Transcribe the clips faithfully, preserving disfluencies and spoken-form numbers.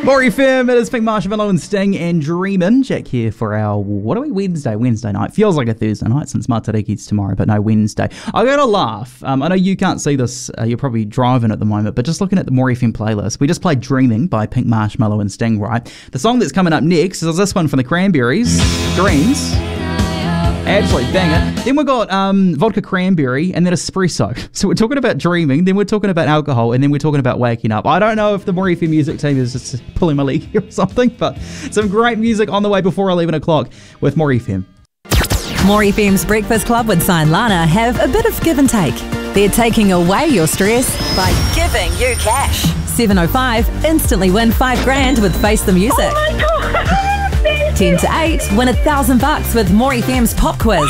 More F M, it is Pink Marshmallow and Sting and Dreamin'. Jack here for our, what are we, Wednesday? Wednesday night. Feels like a Thursday night since Matariki's tomorrow, but no, Wednesday. I got to laugh. Um, I know you can't see this, uh, you're probably driving at the moment, but just looking at the More F M playlist, we just played Dreaming by Pink Marshmallow and Sting, right? The song that's coming up next is this one from the Cranberries, Dreams. Absolutely banger. Then we've got um, Vodka Cranberry and then Espresso. So we're talking about dreaming, then we're talking about alcohol, and then we're talking about waking up. I don't know if the More F M music team is just pulling my leg here or something, but some great music on the way before eleven o'clock with More F M. More F M's Breakfast Club with Sign Lana have a bit of give and take. They're taking away your stress by giving you cash. seven oh five, instantly win five grand with Face the Music. Oh my God! ten to eight, win a thousand bucks with More F M's Pop Quiz.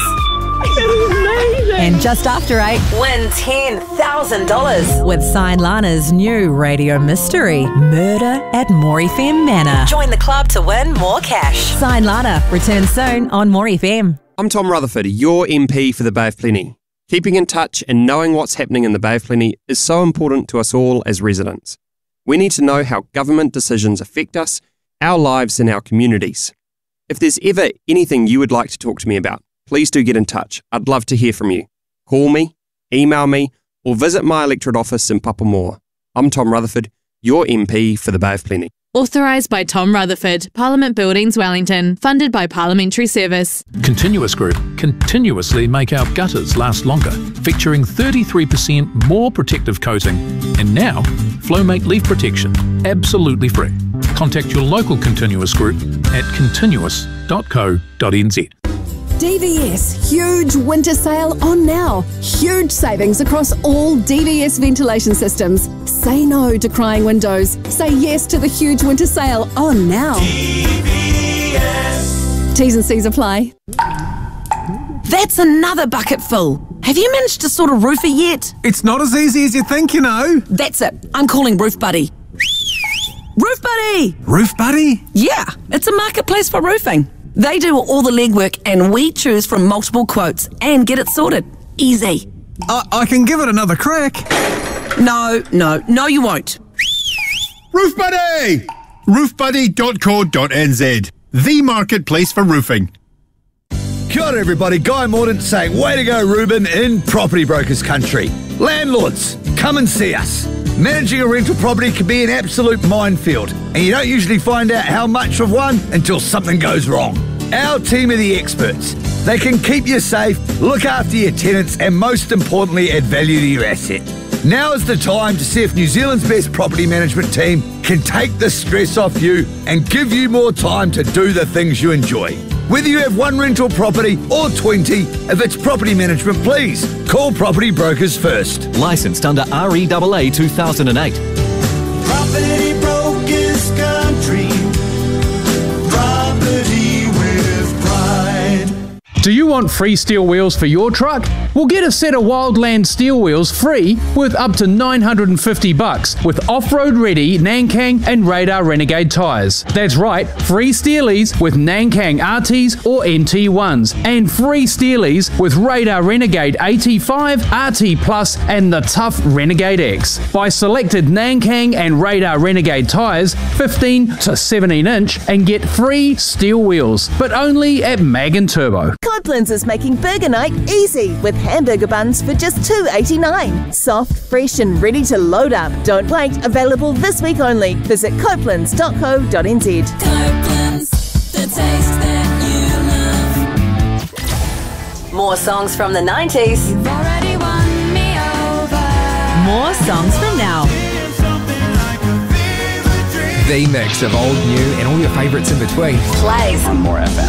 That is amazing. And just after eight, win ten thousand dollars with Sign Lana's new radio mystery, Murder at More F M Manor. Join the club to win more cash. Sign Lana returns soon on More F M. I'm Tom Rutherford, your M P for the Bay of Plenty. Keeping in touch and knowing what's happening in the Bay of Plenty is so important to us all as residents. We need to know how government decisions affect us, our lives and our communities. If there's ever anything you would like to talk to me about, please do get in touch. I'd love to hear from you. Call me, email me, or visit my electorate office in Papamoa. I'm Tom Rutherford, your M P for the Bay of Plenty. Authorised by Tom Rutherford, Parliament Buildings, Wellington. Funded by Parliamentary Service. Continuous Group continuously make our gutters last longer, featuring thirty-three percent more protective coating. And now, Flowmate Leaf Protection, absolutely free. Contact your local Continuous Group at continuous dot co dot n z. D V S, huge winter sale on now. Huge savings across all D V S ventilation systems. Say no to crying windows. Say yes to the huge winter sale on now. D V S. T's and C's apply. That's another bucket full. Have you managed to sort a roofer yet? It's not as easy as you think, you know. That's it. I'm calling Roof Buddy. Roof Buddy! Roof Buddy? Yeah, it's a marketplace for roofing. They do all the legwork and we choose from multiple quotes and get it sorted. Easy. I, I can give it another crack. No, no, no you won't. Roof Buddy! roof buddy dot co dot n z, the marketplace for roofing. Kia ora everybody, Guy Mordaunt saying, way to go Ruben in Property Brokers Country. Landlords, come and see us. Managing a rental property can be an absolute minefield, and you don't usually find out how much of one until something goes wrong. Our team are the experts. They can keep you safe, look after your tenants, and most importantly, add value to your asset. Now is the time to see if New Zealand's best property management team can take the stress off you and give you more time to do the things you enjoy. Whether you have one rental property or twenty, if it's property management, please call Property Brokers first. Licensed under R E A A two thousand eight. Property Brokers Country. Property with pride. Do you want free steel wheels for your truck? Well, get a set of Wildland steel wheels free with up to nine hundred fifty bucks with off-road ready Nankang and Radar Renegade tyres. That's right, free steelies with Nankang R Ts or N T ones and free steelies with Radar Renegade A T five, R T Plus and the tough Renegade X. Buy selected Nankang and Radar Renegade tyres fifteen to seventeen inch and get free steel wheels, but only at Mag and Turbo. Copeland's is making burger night easy with hamburger buns for just two eighty-nine. Soft, fresh and ready to load up. Don't wait, available this week only. Visit copelands dot co dot n z. Copeland's, the taste that you love. More songs from the nineties. You've already won me over. More songs from now. The mix of old, new and all your favourites in between. Plays on More F M.